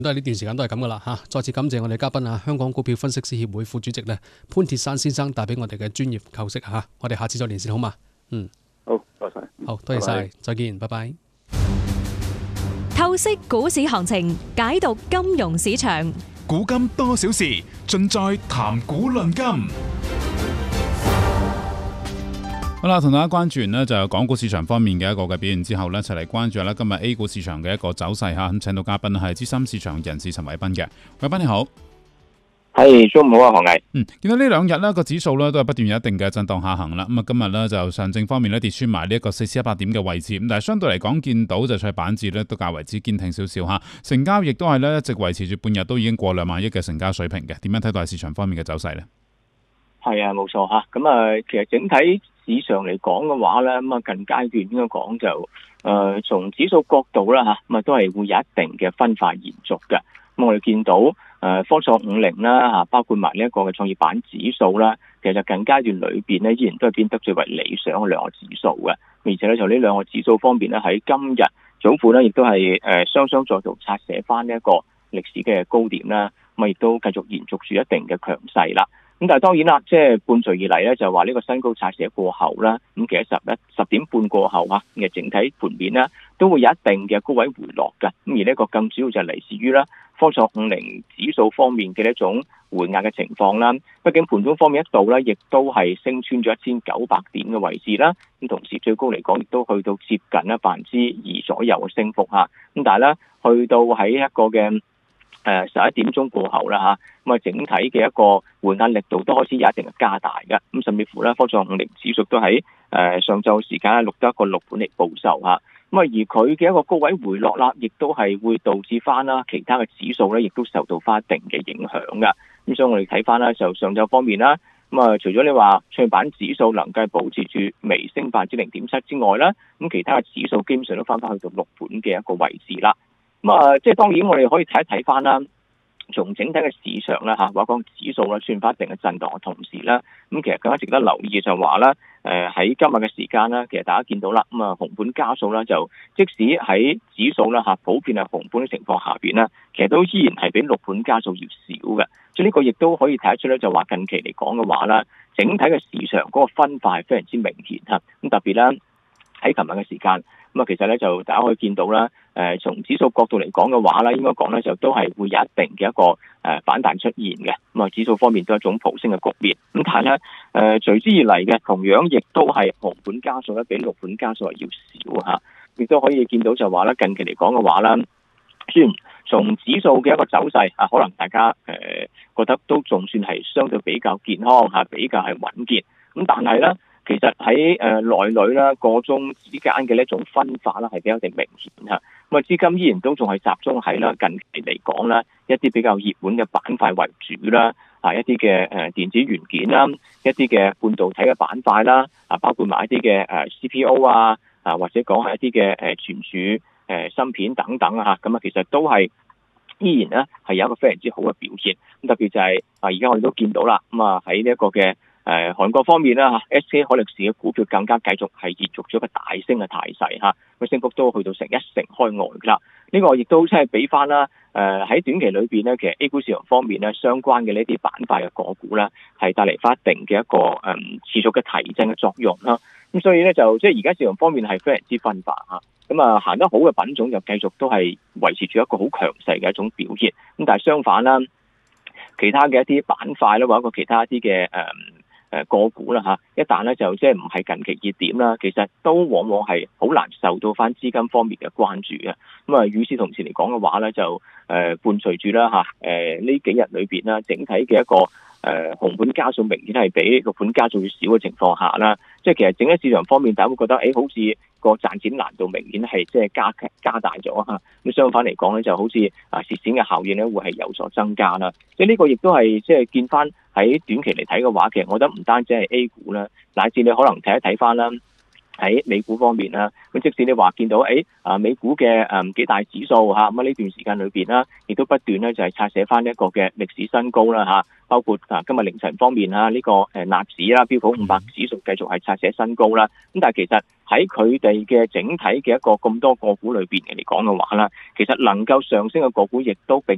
都係呢段時間都係咁噶啦嚇。再次感謝我哋嘉賓啊，香港股票分析師協會副主席咧潘鐵珊先生帶俾我哋嘅專業構識嚇。我哋下次再連線好嘛？ 好，多謝。 好多謝晒， 拜拜。 再見，拜拜。 透析股市行情，解讀金融市場， 古今多少事，盡在談股論金。好啦，同大家關注完呢就港股市場方面嘅一個嘅表現之後呢，一齊嚟關注下今日 A 股市場嘅一個走勢嚇。咁請到嘉賓係資深市場人士陳偉彬嘅，偉彬你好。 係，中午好啊，何毅。 見到呢兩日呢個指數呢都係不斷有一定嘅震盪下行啦。咁啊，今日呢就上證方面呢跌穿埋呢一個4400點嘅位置，咁但係相對嚟講見到就係板指呢都較為之堅挺少少嚇，成交亦都係呢一直維持住半日都已經過2萬億嘅成交水平嘅。點樣睇到係市場方面嘅走勢呢？ 係啊，冇錯嚇。咁啊，其實整體市場嚟講嘅話咧，咁啊近階段應該講就從指數角度啦嚇，咁啊都係會有一定嘅分化延續嘅。咁我哋見到科創50啦嚇，包括埋呢一個嘅創業板指數啦，其實近階段裏邊咧依然都係變得最為理想嘅兩個指數嘅。而且咧就呢兩個指數方面咧喺今日早盤咧亦都係雙再度拆寫翻呢一個歷史嘅高點啦，咁啊亦都繼續延續住一定嘅強勢啦。咁但係當然啦，即係伴隨而嚟咧，就話呢個新高拆寫過後啦，咁其實10點半過後啊嘅整體盤面咧，都會有一定嘅高位回落嘅。咁而呢一個更主要就係嚟自於啦科創50指數方面嘅一種回壓嘅情況啦。畢竟盤中方面一度咧，亦都係升穿咗1900點嘅位置啦。咁同時最高嚟講，亦都去到接近2%左右嘅升幅嚇。咁但係咧，去到喺一個嘅11點鐘過後啦嚇，咁啊整體嘅一個回壓力度都開始有一定嘅加大嘅，咁甚至乎咧科創50指數都喺上晝時間錄得一個6盤嚟報收嚇，咁啊而佢嘅一個高位回落啦，亦都係會導致翻啦其他嘅指數咧，亦都受到翻一定嘅影響嘅。咁所以我哋睇翻啦，就上晝方面啦，咁啊除咗你話創業板指數能夠保持住微升0.7%之外啦，咁其他嘅指數基本上都翻去到6盤嘅一個位置啦。咁啊，即係當然我哋可以睇一睇翻啦，從整體嘅市場啦嚇，或者講指數啦，算翻一定嘅震盪嘅同時啦，咁其實更加值得留意嘅就係話啦，喺今日嘅時間啦，其實大家見到啦，咁啊紅盤家數啦，就即使喺指數啦嚇，普遍係紅盤嘅情況下邊啦，其實都依然係比綠盤家數要少嘅，所以呢個亦都可以睇得出咧，就話近期嚟講嘅話啦，整體嘅市場嗰個分化係非常之明顯嚇，咁特別啦喺琴日嘅時間。咁啊，其實咧就大家可以見到啦，從指數角度嚟講嘅話咧，應該講咧就都係會有一定嘅一個反彈出現嘅。咁啊，指數方面都係一種普升嘅局面。咁但係咧，隨之而嚟嘅同樣亦都係紅盤家數咧，比綠盤家數係要少嚇。亦都可以見到就話咧，近期嚟講嘅話啦，雖然從指數嘅一個走勢啊，可能大家覺得都仲算係相對比較健康嚇，比較係穩健。咁但係咧，其實喺內裏啦個中之間嘅呢一種分化啦，係比較明顯嚇。咁啊，資金依然都仲係集中喺啦近期嚟講啦，一啲比較熱門嘅板塊為主啦，一啲嘅電子元件啦，一啲嘅半導體嘅板塊啦，包括埋一啲嘅CPO 或者講係一啲嘅存儲芯片等等啊，咁啊其實都係依然咧係有一個非常之好嘅表現。咁特別就係而家我哋都見到啦，咁啊喺呢一個嘅韓國方面啦嚇 SK 海力士嘅股票更加繼續係延續咗一個大升嘅態勢嚇，個升幅都去到成1成開外㗎啦。呢個亦都即係俾翻啦喺短期裏邊咧，其實 A 股市場方面咧相關嘅呢啲板塊嘅個股啦，係帶嚟翻一定嘅一個持續嘅提振嘅作用啦。咁所以咧就即係而家市場方面係非常之分化嚇，咁啊行得好嘅品種就繼續都係維持住一個好強勢嘅一種表現。咁但係相反啦，其他嘅一啲板塊啦，或者個其他一啲嘅個股啦嚇，一旦咧就即係唔係近期熱點啦，其實都往往係好難受到翻資金方面嘅關注嘅。咁啊，與此同時嚟講嘅話咧，就伴隨住啦嚇，呢幾日裏邊啦，整體嘅一個紅盤家數明顯係比綠盤家數要少嘅情況下啦，即係其實整體市場方面，大家會覺得好似個賺錢難度明顯係即係加大咗嚇。咁相反嚟講咧，就好似蝕錢嘅效應咧會係有所增加啦。即係呢個亦都係即係見翻喺短期嚟睇嘅話，其實我覺得唔單止係 A 股啦，乃至你可能睇一睇翻啦。喺美股方面啦，咁即使你話見到美股嘅幾大指數嚇，咁啊呢段時間裏邊啦，亦都不斷咧就係拆寫翻一個嘅歷史新高啦嚇，包括今日凌晨方面啦，呢個納指啦、標普500指數繼續係拆寫新高啦。咁但係其實喺佢哋嘅整體嘅一個咁多個股裏邊嚟講嘅話啦，其實能夠上升嘅個股亦都並